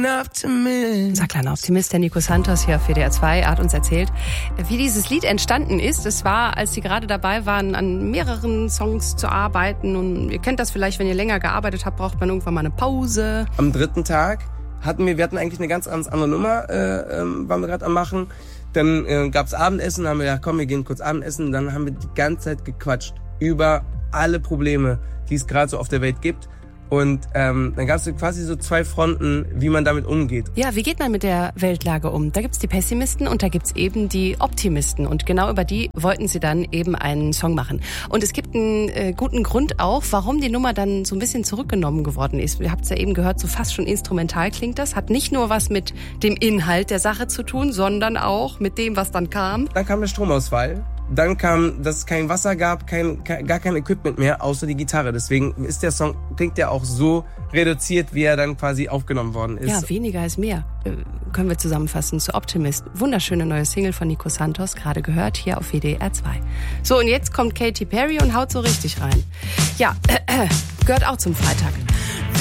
kleiner Optimist. Unser kleiner Optimist, der Nico Santos hier auf WDR 2, hat uns erzählt, wie dieses Lied entstanden ist. Es war, als sie gerade dabei waren, an mehreren Songs zu arbeiten. Und ihr kennt das vielleicht, wenn ihr länger gearbeitet habt, braucht man irgendwann mal eine Pause. Am dritten Tag wir hatten eigentlich eine ganz andere Nummer, waren wir gerade am machen. Dann gab's Abendessen, haben wir gedacht, komm, wir gehen kurz Abendessen. Dann haben wir die ganze Zeit gequatscht über alle Probleme, die es gerade so auf der Welt gibt. Und dann gab es quasi so zwei Fronten, wie man damit umgeht. Ja, wie geht man mit der Weltlage um? Da gibt's die Pessimisten und da gibt's eben die Optimisten. Und genau über die wollten sie dann eben einen Song machen. Und es gibt einen guten Grund auch, warum die Nummer dann so ein bisschen zurückgenommen geworden ist. Ihr habt es ja eben gehört, so fast schon instrumental klingt das. Hat nicht nur was mit dem Inhalt der Sache zu tun, sondern auch mit dem, was dann kam. Dann kam der Stromausfall. Dann kam, dass es kein Wasser gab, gar kein Equipment mehr, außer die Gitarre. Deswegen ist der Song, klingt ja auch so reduziert, wie er dann quasi aufgenommen worden ist. Ja, weniger ist mehr. Können wir zusammenfassen zu Optimist. Wunderschöne neue Single von Nico Santos, gerade gehört, hier auf WDR 2. So, und jetzt kommt Katy Perry und haut so richtig rein. Ja, gehört auch zum Freitag.